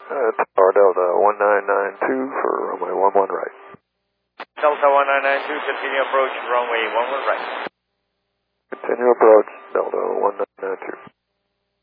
Tower Delta 1992 for runway 11 right. Delta 1992, continue approach, runway 11 right. Continue approach.